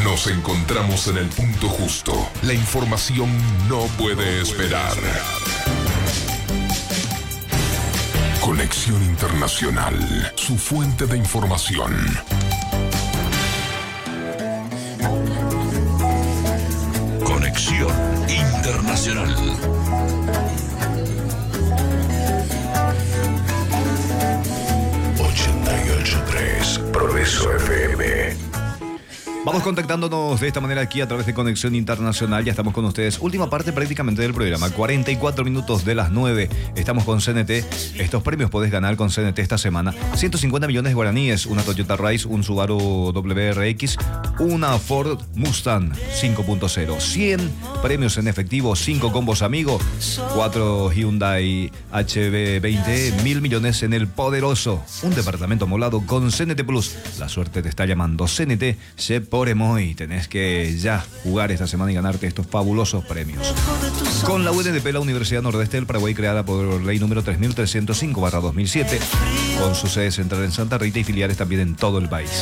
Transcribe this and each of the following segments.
Nos encontramos en el punto justo. La información no puede esperar. Conexión Internacional, su fuente de información. Conexión Internacional. 88.3 Progreso FM. Vamos contactándonos de esta manera aquí a través de Conexión Internacional. Ya estamos con ustedes. Última parte prácticamente del programa. 44 minutos de las 9. Estamos con CNT. Estos premios podés ganar con CNT esta semana. 150 millones de guaraníes. Una Toyota Rise, un Subaru WRX, una Ford Mustang 5.0. 100 premios en efectivo, 5 combos amigo, 4 Hyundai HB20, 1.000 millones en el poderoso. Un departamento amoblado con CNT Plus. La suerte te está llamando. CNT se por Emoy. Tenés que ya jugar esta semana y ganarte estos fabulosos premios. Con la UNDP, la Universidad Nordeste del Paraguay, creada por ley número 3305/2007, con su sede central en Santa Rita y filiales también en todo el país.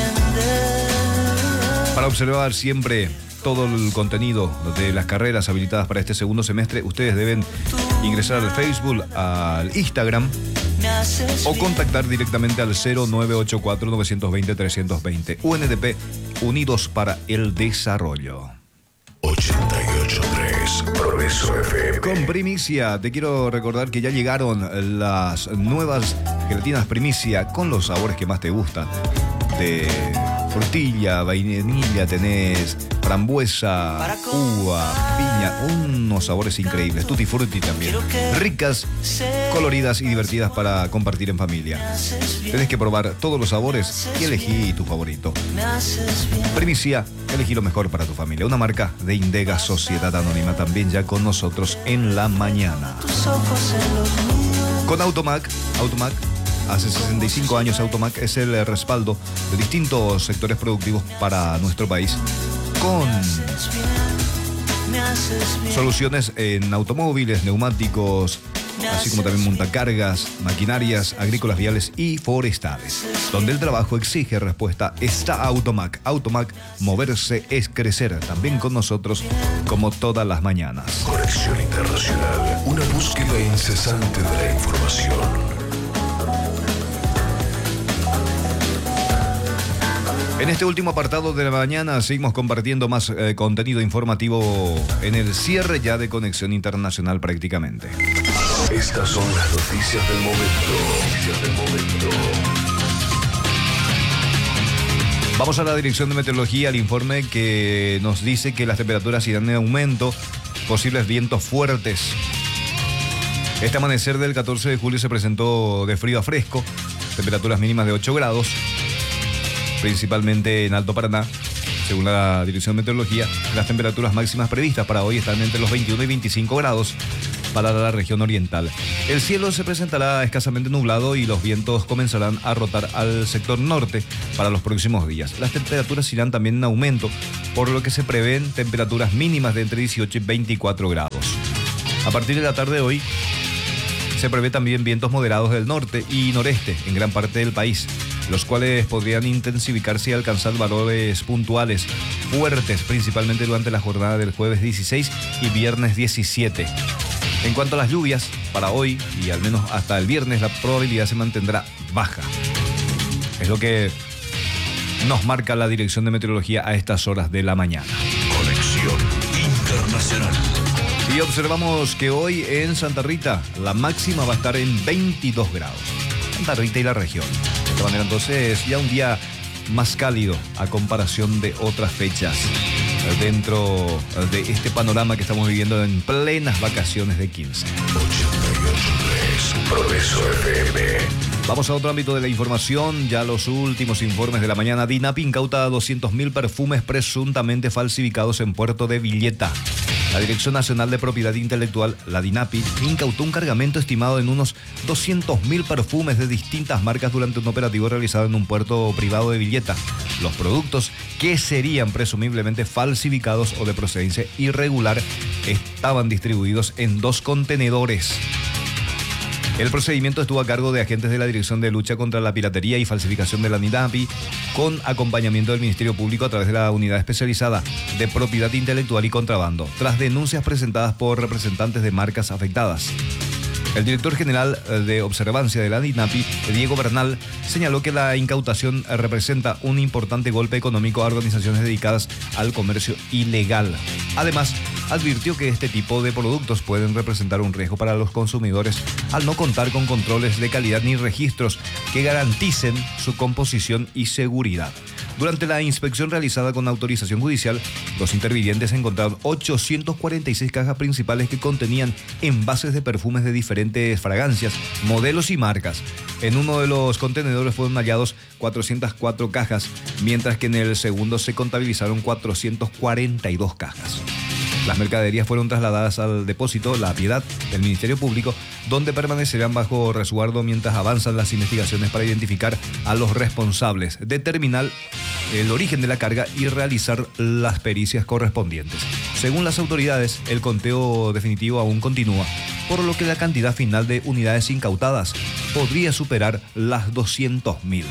Para observar siempre todo el contenido de las carreras habilitadas para este segundo semestre, ustedes deben ingresar al Facebook, al Instagram o contactar directamente al 0984-920-320. UNDP, Unidos para el Desarrollo. 88.3 Progreso FM. Con primicia, te quiero recordar que ya llegaron las nuevas gelatinas primicia con los sabores que más te gustan. De frutilla, vainilla, tenés frambuesa, uva, piña, unos sabores increíbles. Tutti frutti también. Ricas, coloridas y divertidas para compartir en familia. Tenés que probar todos los sabores y elegí tu favorito. Primicia, elegí lo mejor para tu familia. Una marca de Indega Sociedad Anónima, también ya con nosotros en la mañana. Con Automac, hace 65 años Automac es el respaldo de distintos sectores productivos para nuestro país, con soluciones en automóviles, neumáticos, así como también montacargas, maquinarias, agrícolas, viales y forestales. Donde el trabajo exige respuesta, está Automac. Automac, moverse es crecer. También con nosotros, como todas las mañanas. Conexión Internacional, una búsqueda incesante de la información. En este último apartado de la mañana seguimos compartiendo más contenido informativo en el cierre ya de Conexión Internacional prácticamente. Estas son las noticias del momento. Vamos a la Dirección de Meteorología, al informe que nos dice que las temperaturas irán en aumento, posibles vientos fuertes. Este amanecer del 14 de julio se presentó de frío a fresco, temperaturas mínimas de 8 grados. Principalmente en Alto Paraná, según la Dirección de Meteorología. Las temperaturas máximas previstas para hoy están entre los 21 y 25 grados para la región oriental. El cielo se presentará escasamente nublado y los vientos comenzarán a rotar al sector norte para los próximos días. Las temperaturas irán también en aumento, por lo que se prevén temperaturas mínimas de entre 18 y 24 grados. A partir de la tarde de hoy, se prevé también vientos moderados del norte y noreste en gran parte del país, los cuales podrían intensificarse y alcanzar valores puntuales fuertes, principalmente durante la jornada del jueves 16 y viernes 17. En cuanto a las lluvias, para hoy y al menos hasta el viernes, la probabilidad se mantendrá baja. Es lo que nos marca la Dirección de Meteorología a estas horas de la mañana. Conexión Internacional. Y observamos que hoy en Santa Rita la máxima va a estar en 22 grados. Santa Rita y la región. De esta manera entonces ya un día más cálido a comparación de otras fechas dentro de este panorama que estamos viviendo en plenas vacaciones de 15. 88.3 Progreso FM. Vamos a otro ámbito de la información, ya los últimos informes de la mañana. DINAPI incauta 200.000 perfumes presuntamente falsificados en Puerto de Villeta. La Dirección Nacional de Propiedad Intelectual, la DINAPI, incautó un cargamento estimado en unos 200.000 perfumes de distintas marcas durante un operativo realizado en un puerto privado de Villeta. Los productos, que serían presumiblemente falsificados o de procedencia irregular, estaban distribuidos en 2 contenedores. El procedimiento estuvo a cargo de agentes de la Dirección de Lucha contra la Piratería y Falsificación de la DINAPI, con acompañamiento del Ministerio Público a través de la Unidad Especializada de Propiedad Intelectual y Contrabando, tras denuncias presentadas por representantes de marcas afectadas. El director general de Observancia de la DINAPI, Diego Bernal, señaló que la incautación representa un importante golpe económico a organizaciones dedicadas al comercio ilegal. Además, advirtió que este tipo de productos pueden representar un riesgo para los consumidores al no contar con controles de calidad ni registros que garanticen su composición y seguridad. Durante la inspección realizada con autorización judicial, los intervinientes encontraron 846 cajas principales que contenían envases de perfumes de diferentes fragancias, modelos y marcas. En uno de los contenedores fueron hallados 404 cajas, mientras que en el segundo se contabilizaron 442 cajas. Las mercaderías fueron trasladadas al depósito La Piedad del Ministerio Público, donde permanecerán bajo resguardo mientras avanzan las investigaciones para identificar a los responsables, determinar el origen de la carga y realizar las pericias correspondientes. Según las autoridades, el conteo definitivo aún continúa, por lo que la cantidad final de unidades incautadas podría superar las 200.000.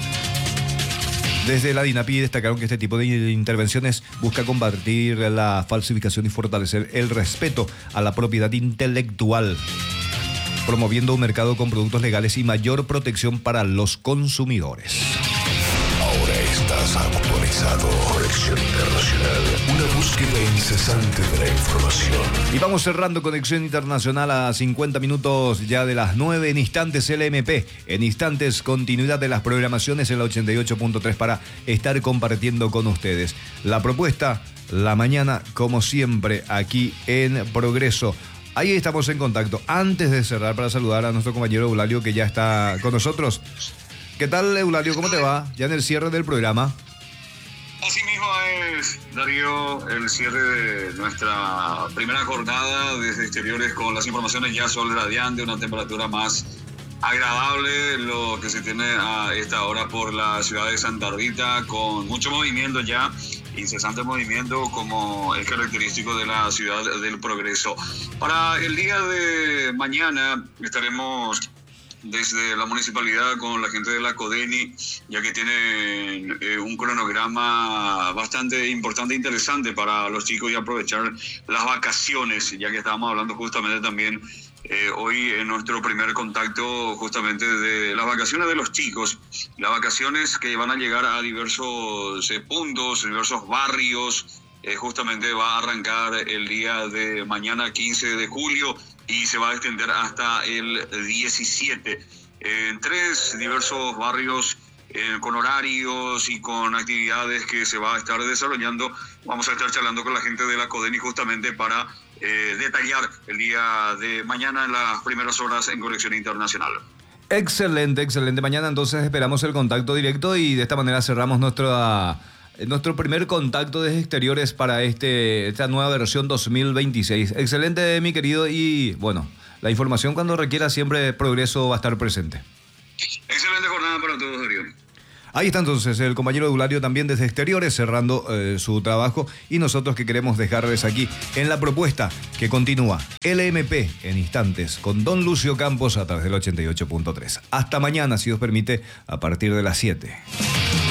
Desde la DINAPI destacaron que este tipo de intervenciones busca combatir la falsificación y fortalecer el respeto a la propiedad intelectual, promoviendo un mercado con productos legales y mayor protección para los consumidores. Ahora estás actualizado. Conexión Internacional. Una búsqueda incesante de la información. Y vamos cerrando Conexión Internacional a 50 minutos ya de las 9. En instantes LMP. En instantes continuidad de las programaciones en la 88.3 para estar compartiendo con ustedes. La propuesta, la mañana, como siempre, aquí en Progreso. Ahí estamos en contacto. Antes de cerrar, para saludar a nuestro compañero Eulalio, que ya está con nosotros. ¿Qué tal, Eulalio? ¿Cómo te va? Ya en el cierre del programa. Así mismo es, Darío, el cierre de nuestra primera jornada desde exteriores con las informaciones, ya sol radiante, una temperatura más agradable, lo que se tiene a esta hora por la ciudad de Santa Rita, con mucho movimiento ya, incesante movimiento como es característico de la ciudad del Progreso. Para el día de mañana estaremos desde la municipalidad con la gente de la CODENI, ya que tienen un cronograma bastante importante e interesante para los chicos y aprovechar las vacaciones, ya que estábamos hablando justamente también hoy en nuestro primer contacto justamente de las vacaciones de los chicos, las vacaciones que van a llegar a diversos puntos, diversos barrios. Justamente va a arrancar el día de mañana 15 de julio y se va a extender hasta el 17 en tres diversos barrios con horarios y con actividades que se va a estar desarrollando. Vamos a estar charlando con la gente de la CODENI justamente para detallar el día de mañana en las primeras horas en Conexión Internacional. Excelente, excelente. Mañana entonces esperamos el contacto directo y de esta manera cerramos nuestro primer contacto desde exteriores para esta nueva versión 2026. Excelente, mi querido, y bueno, la información cuando requiera siempre Progreso va a estar presente. Excelente jornada para todos, Darío. Ahí está entonces el compañero Eulario también desde exteriores cerrando su trabajo, y nosotros que queremos dejarles aquí en la propuesta que continúa LMP en instantes con Don Lucio Campos a través del 88.3. Hasta mañana, si Dios permite, a partir de las 7.